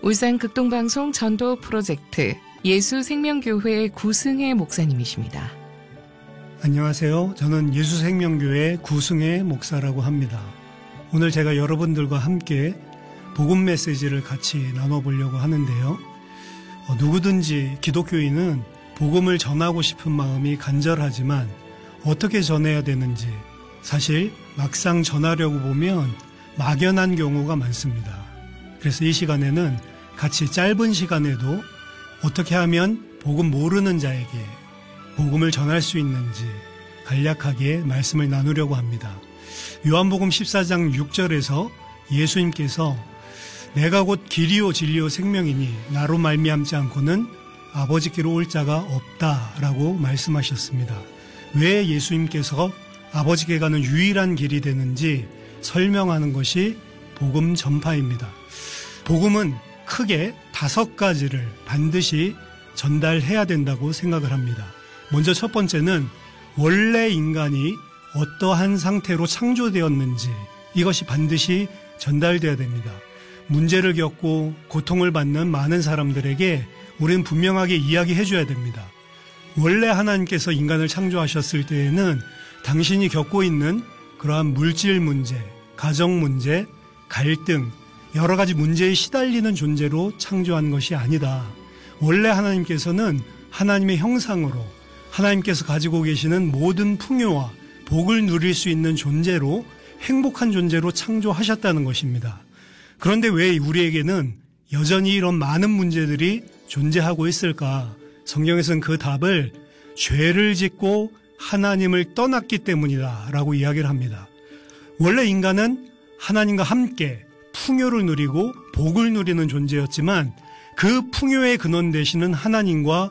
울산 극동방송 전도 프로젝트 예수생명교회 구승혜 목사님이십니다. 안녕하세요. 저는 예수생명교회 구승혜 목사라고 합니다. 오늘 제가 여러분들과 함께 복음 메시지를 같이 나눠보려고 하는데요. 누구든지 기독교인은 복음을 전하고 싶은 마음이 간절하지만 어떻게 전해야 되는지 사실 막상 전하려고 보면 막연한 경우가 많습니다. 그래서 이 시간에는 같이 짧은 시간에도 어떻게 하면 복음 모르는 자에게 복음을 전할 수 있는지 간략하게 말씀을 나누려고 합니다. 요한복음 14장 6절에서 예수님께서 내가 곧 길이요 진리요 생명이니 나로 말미암지 않고는 아버지께로 올 자가 없다라고 말씀하셨습니다. 왜 예수님께서 아버지께 가는 유일한 길이 되는지 설명하는 것이 복음 전파입니다. 복음은 크게 5가지를 반드시 전달해야 된다고 생각을 합니다. 먼저 첫 번째는 원래 인간이 어떠한 상태로 창조되었는지 이것이 반드시 전달되어야 됩니다. 문제를 겪고 고통을 받는 많은 사람들에게 우리는 분명하게 이야기해 줘야 됩니다. 원래 하나님께서 인간을 창조하셨을 때에는 당신이 겪고 있는 그러한 물질 문제, 가정 문제, 갈등, 여러 가지 문제에 시달리는 존재로 창조한 것이 아니다. 원래 하나님께서는 하나님의 형상으로 하나님께서 가지고 계시는 모든 풍요와 복을 누릴 수 있는 존재로 행복한 존재로 창조하셨다는 것입니다. 그런데 왜 우리에게는 여전히 이런 많은 문제들이 존재하고 있을까? 성경에서는 그 답을 죄를 짓고 하나님을 떠났기 때문이다 라고 이야기를 합니다. 원래 인간은 하나님과 함께 풍요를 누리고 복을 누리는 존재였지만 그 풍요의 근원 되시는 하나님과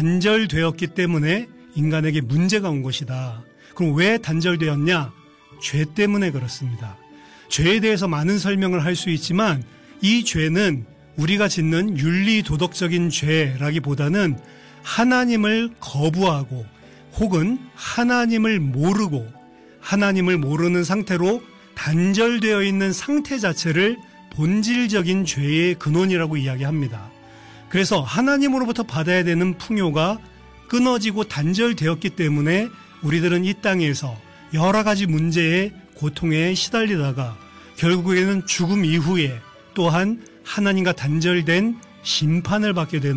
단절되었기 때문에 인간에게 문제가 온 것이다. 그럼 왜 단절되었냐? 죄 때문에 그렇습니다. 죄에 대해서 많은 설명을 할 수 있지만 이 죄는 우리가 짓는 윤리도덕적인 죄라기보다는 하나님을 거부하고 혹은 하나님을 모르고 하나님을 모르는 상태로 단절되어 있는 상태 자체를 본질적인 죄의 근원이라고 이야기합니다. 그래서 하나님으로부터 받아야 되는 풍요가 끊어지고 단절되었기 때문에 우리들은 이 땅에서 여러 가지 문제에 고통에 시달리다가 결국에는 죽음 이후에 또한 하나님과 단절된 심판을 받게 되는